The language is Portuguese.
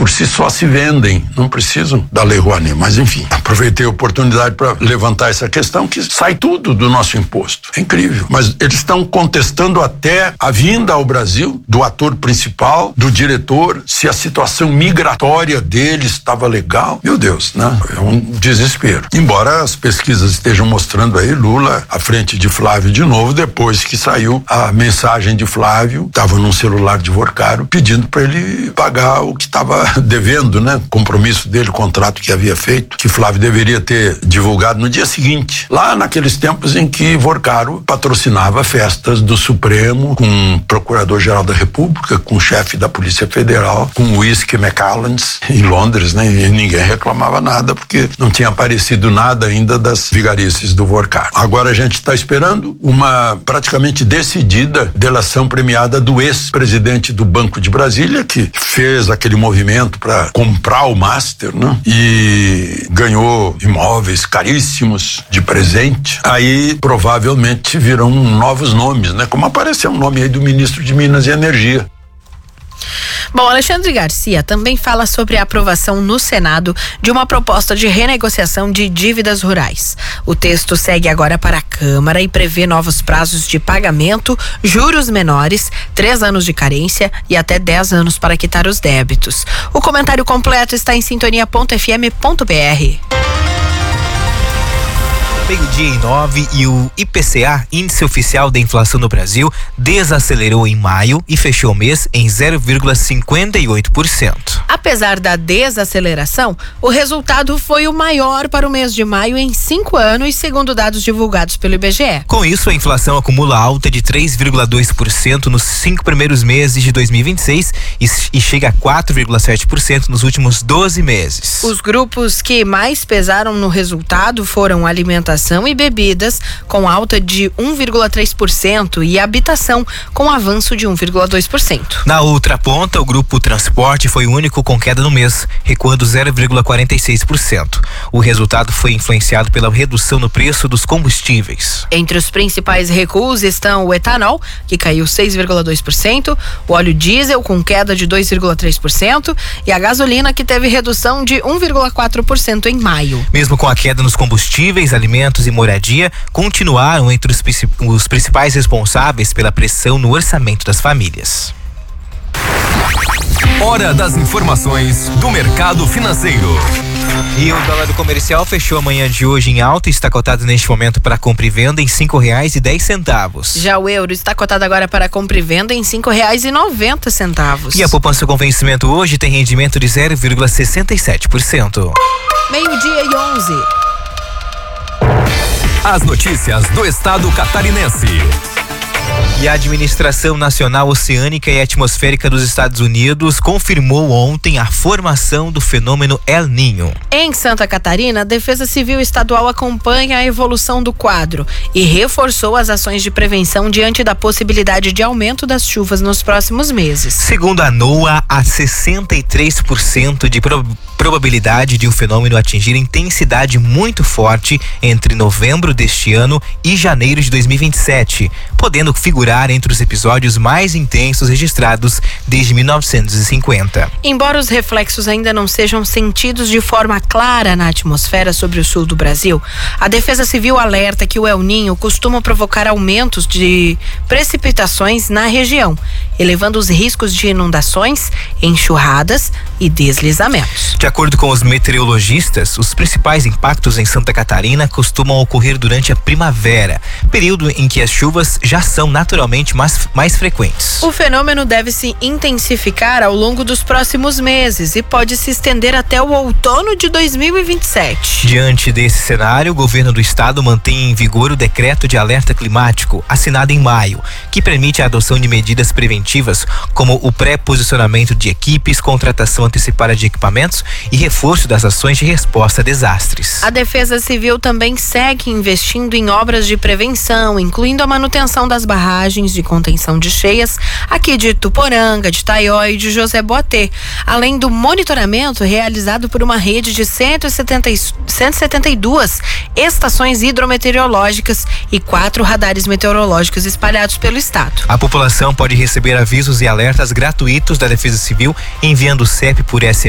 por si só se vendem, não precisam da Lei Rouanet. Mas enfim, aproveitei a oportunidade para levantar essa questão que sai tudo do nosso imposto. É incrível. Mas eles estão contestando até a vinda ao Brasil do ator principal, do diretor, se a situação migratória deles estava legal. Meu Deus, né? É um desespero. Embora as pesquisas estejam mostrando aí Lula à frente de Flávio de novo, depois que saiu a mensagem de Flávio, estava num celular de Vorcaro, pedindo para ele pagar o que estava devendo, né? Compromisso dele, o contrato que havia feito, que Flávio deveria ter divulgado no dia seguinte, lá naqueles tempos em que Vorcaro patrocinava festas do Supremo, com o Procurador-Geral da República, com o chefe da Polícia Federal, com o Whisky Macallans em Londres, né? E ninguém reclamava nada, porque não tinha aparecido nada ainda das vigarices do Vorcaro. Agora a gente está esperando uma praticamente decidida delação premiada do ex-presidente do Banco de Brasília, que fez aquele movimento para comprar o Master, né? E ganhou imóveis caríssimos de presente. Aí provavelmente virão novos nomes, né? Como apareceu um nome aí do ministro de Minas e Energia. Bom, Alexandre Garcia também fala sobre a aprovação no Senado de uma proposta de renegociação de dívidas rurais. O texto segue agora para a Câmara e prevê novos prazos de pagamento, juros menores, 3 anos de carência e até 10 anos para quitar os débitos. O comentário completo está em sintonia.fm.br. Meio-dia e 9 e o IPCA, Índice Oficial da Inflação no Brasil, desacelerou em maio e fechou o mês em 0,58%. Apesar da desaceleração, o resultado foi o maior para o mês de maio em 5 anos, segundo dados divulgados pelo IBGE. Com isso, a inflação acumula alta de 3,2% nos 5 primeiros meses de 2026 e chega a 4,7% nos últimos 12 meses. Os grupos que mais pesaram no resultado foram alimentação e bebidas, com alta de 1,3%, e habitação, com avanço de 1,2%. Na outra ponta, o grupo transporte foi o único com queda no mês, recuando 0,46%. O resultado foi influenciado pela redução no preço dos combustíveis. Entre os principais recuos estão o etanol, que caiu 6,2%, o óleo diesel com queda de 2,3% e a gasolina, que teve redução de 1,4% em maio. Mesmo com a queda nos combustíveis, alimentos e moradia continuaram entre os principais responsáveis pela pressão no orçamento das famílias. Hora das informações do mercado financeiro. E o dólar comercial fechou a manhã de hoje em alta e está cotado neste momento para compra e venda em R$5,10. Já o euro está cotado agora para compra e venda em R$5,90. E a poupança com vencimento hoje tem rendimento de 0,67%. Meio-dia e 11. As notícias do estado catarinense. E a Administração Nacional Oceânica e Atmosférica dos Estados Unidos confirmou ontem a formação do fenômeno El Niño. Em Santa Catarina, a Defesa Civil Estadual acompanha a evolução do quadro e reforçou as ações de prevenção diante da possibilidade de aumento das chuvas nos próximos meses. Segundo a NOAA, há 63% de probabilidade de um fenômeno atingir intensidade muito forte entre novembro deste ano e janeiro de 2027, podendo figurar entre os episódios mais intensos registrados desde 1950. Embora os reflexos ainda não sejam sentidos de forma clara na atmosfera sobre o sul do Brasil, a Defesa Civil alerta que o El Niño costuma provocar aumentos de precipitações na região, elevando os riscos de inundações, enxurradas e deslizamentos. De acordo com os meteorologistas, os principais impactos em Santa Catarina costumam ocorrer durante a primavera, período em que as chuvas já são naturalmente mais frequentes. O fenômeno deve se intensificar ao longo dos próximos meses e pode se estender até o outono de 2027. Diante desse cenário, o governo do estado mantém em vigor o decreto de alerta climático, assinado em maio, que permite a adoção de medidas preventivas, como o pré-posicionamento de equipes, contratação antecipada de equipamentos e reforço das ações de resposta a desastres. A Defesa Civil também segue investindo em obras de prevenção, incluindo a manutenção das barragens de contenção de cheias aqui de Tuporanga, de Taió e de José Boatê, além do monitoramento realizado por uma rede de 172 estações hidrometeorológicas e 4 radares meteorológicos espalhados pelo estado. A população pode receber avisos e alertas gratuitos da Defesa Civil enviando o CEP por SMS